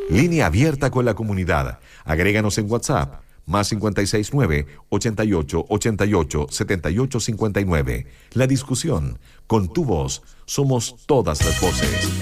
Línea abierta con la comunidad. Agréganos en WhatsApp. Más 569-8888-7859. La discusión. Con tu voz. Somos todas las voces.